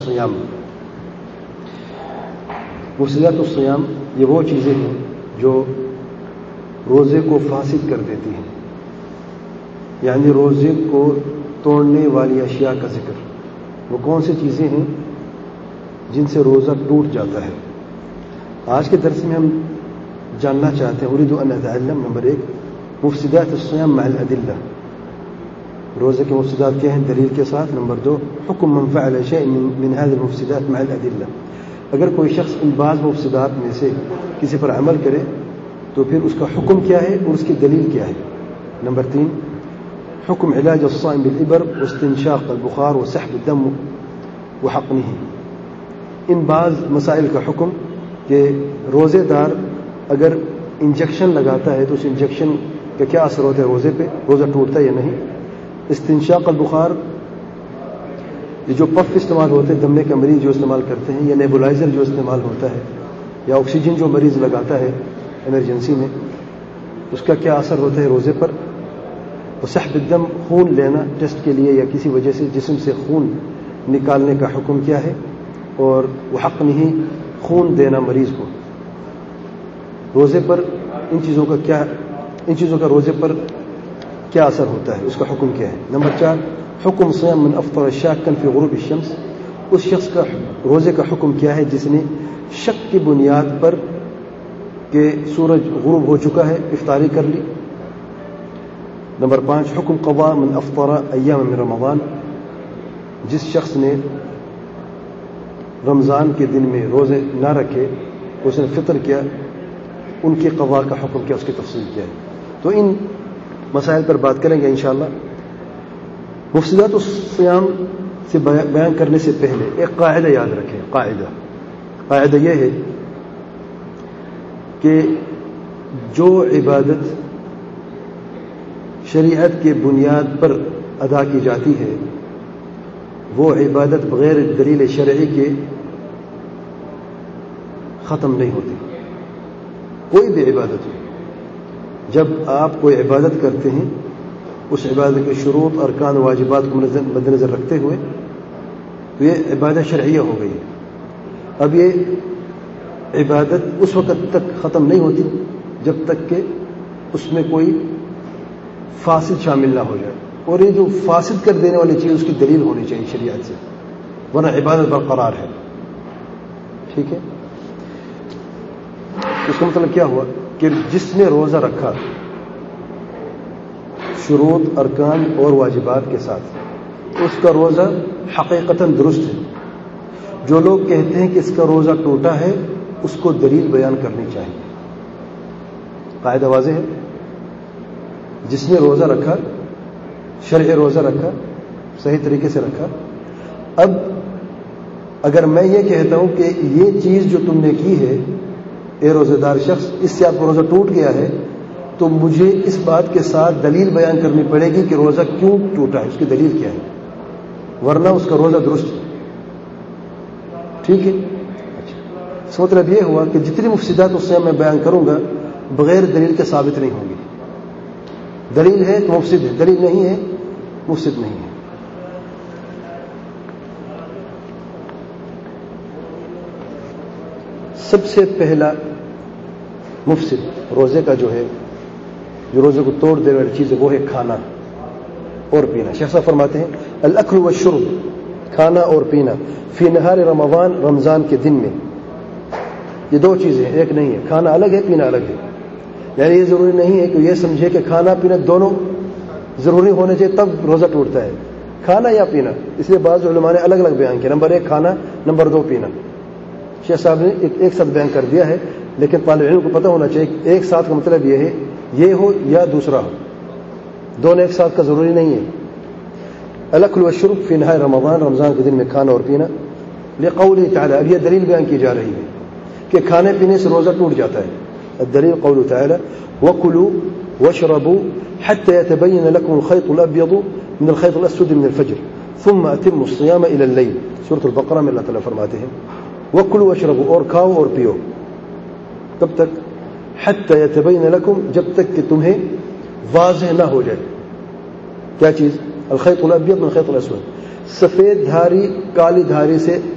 الصیام. مفسدات الصیام یہ وہ چیزیں ہیں جو روزے کو فاسد کر دیتی ہیں، یعنی روزے کو توڑنے والی اشیاء کا ذکر. وہ کون سی چیزیں ہیں جن سے روزہ ٹوٹ جاتا ہے؟ آج کے درس میں ہم جاننا چاہتے ہیں. اريد ان اتعلم نمبر 1 مفسدات الصيام مع الادلہ. روزے کے مفسدات کیا ہیں دلیل کے ساتھ. نمبر 2 حکم من فعل شيء من هذه المفسدات مع الادلہ. اگر کوئی شخص ان بعض مفسدات میں سے کسی پر عمل کرے تو پھر اس کا حکم کیا ہے اور اس کی دلیل کیا ہے. نمبر 3 حکم علاج الصائم بالابر واستنشاق البخار وسحب الدم وحقنه. ان بعض مسائل کا حکم کہ روزے دار اگر انجیکشن لگاتا ہے تو اس انجیکشن کا کیا اثر ہوتا ہے روزے پہ، روزہ ٹوٹتا ہے یا نہیں. استنشاق البخار یہ جو پف استعمال ہوتے ہیں دمے کا مریض جو استعمال کرتے ہیں، یا نیبولائزر جو استعمال ہوتا ہے، یا آکسیجن جو مریض لگاتا ہے ایمرجنسی میں، اس کا کیا اثر ہوتا ہے روزے پر. وسحب الدم خون لینا ٹیسٹ کے لیے یا کسی وجہ سے جسم سے خون نکالنے کا حکم کیا ہے. اور وہ حق نہیں خون دینا مریض کو. روزے پر ان چیزوں کا روزے پر کیا اثر ہوتا ہے، اس کا حکم کیا ہے. نمبر 4 حکم صيام من افطر شاكا في غروب الشمس. اس شخص کا روزے کا حکم کیا ہے جس نے شک کی بنیاد پر کہ سورج غروب ہو چکا ہے افطاری کر لی. نمبر 5 حکم قضاء من افطر ایام من رمضان. جس شخص نے رمضان کے دن میں روزے نہ رکھے، اس نے فطر کیا، ان کی قضاء کا حکم کیا، اس کی تفصیل کیا ہے. تو ان مسائل پر بات کریں گے انشاءاللہ. مفسدات الصیام سے بیان کرنے سے پہلے ایک قاعدہ یاد رکھیں. قاعدہ یہ ہے کہ جو عبادت شریعت کے بنیاد پر ادا کی جاتی ہے وہ عبادت بغیر دلیل شرعی کے ختم نہیں ہوتی. کوئی بھی عبادت ہو، جب آپ کوئی عبادت کرتے ہیں اس عبادت کے شروط ارکان واجبات کو مد نظر رکھتے ہوئے تو یہ عبادت شرعیہ ہو گئی. اب یہ عبادت اس وقت تک ختم نہیں ہوتی جب تک کہ اس میں کوئی فاسد شامل نہ ہو جائے، اور یہ جو فاسد کر دینے والی چیز اس کی دلیل ہونی چاہیے شریعت سے، ورنہ عبادت برقرار ہے. ٹھیک ہے. اس کا مطلب کیا ہوا کہ جس نے روزہ رکھا شروط ارکان اور واجبات کے ساتھ اس کا روزہ حقیقتاً درست ہے. جو لوگ کہتے ہیں کہ اس کا روزہ ٹوٹا ہے اس کو دلیل بیان کرنی چاہیے. قاعدہ واضح ہے. جس نے روزہ رکھا شرعی روزہ رکھا صحیح طریقے سے رکھا، اب اگر میں یہ کہتا ہوں کہ یہ چیز جو تم نے کی ہے اے روزہ دار شخص اس سے آپ کا روزہ ٹوٹ گیا ہے، تو مجھے اس بات کے ساتھ دلیل بیان کرنی پڑے گی کہ روزہ کیوں ٹوٹا ہے، اس کی دلیل کیا ہے، ورنہ اس کا روزہ درست ہے. ٹھیک ہے. اس مطلب یہ ہوا کہ جتنی مفسدات اس سے میں بیان کروں گا بغیر دلیل کے ثابت نہیں ہوں گی. دلیل ہے تو مفسد ہے، دلیل نہیں ہے مفسد نہیں ہے. سب سے پہلا مفسد روزے کا جو ہے، جو روزے کو توڑ دینے والی چیز ہے، وہ ہے کھانا اور پینا. شیخ صاحب فرماتے ہیں الاکل والشرب، کھانا اور پینا، فی نہار رمضان، رمضان کے دن میں. یہ دو چیزیں ہیں، ایک نہیں ہے. کھانا الگ ہے، پینا الگ ہے. یعنی یہ ضروری نہیں ہے کہ یہ سمجھے کہ کھانا پینا دونوں ضروری ہونے چاہیے تب روزہ ٹوٹتا ہے، کھانا یا پینا. اس لیے بعض علماء نے الگ الگ بیان کیا. نمبر 1 کھانا، نمبر 2 پینا. شیخ صاحب نے ایک ساتھ بیان کر دیا ہے، لیکن طالب علم کو پتہ ہونا چاہیے کہ ایک ساتھ کا مطلب یہ ہے یہ ہو یا دوسرا ہو، دونوں ایک ساتھ کا ضروری نہیں ہے. الاکل والشرب فی نہار رمضان، رمضان کے دن میں کھانا اور پینا. لقوله تعالی، اب یہ دلیل بیان کی جا رہی ہے کہ کھانے پینے سے روزہ ٹوٹ جاتا ہے. الدلیل قوله تعالی وَكُلُوا وَاشْرَبُوا حَتَّى يَتَبَيَّنَ لَكُمُ الْخَيْطُ الْأَبْيَضُ مِنَ الْخَيْطِ الْأَسْوَدِ مِنَ الْفَجْرِ ثُمَّ أَتِمُّوا الصِّيَامَ إِلَى اللَّيْلِ. سورۃ البقرہ میں اللہ تعالیٰ فرماتے ہیں وَكُلُوا وَاشْرَبُوا، اور کھاؤ اور پیو. کب تک؟ حَتَّى يَتَبَيَّنَ لَكُمْ، جب تک کہ تمہیں واضح نہ ہو جائے. کیا چیز؟ الخیط الابیض من الخیط الاسود، سفید دھاری کالی دھاری سے